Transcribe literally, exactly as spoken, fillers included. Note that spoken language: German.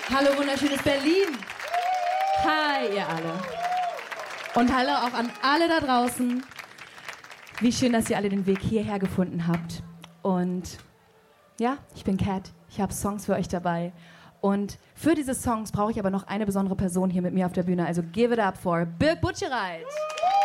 Hallo, wunderschönes Berlin. Hi, ihr alle. Und hallo auch an alle da draußen. Wie schön, dass ihr alle den Weg hierher gefunden habt. Und ja, ich bin Kat. Ich habe Songs für euch dabei. Und für diese Songs brauche ich aber noch eine besondere Person hier mit mir auf der Bühne. Also give it up for Birk Butchereit.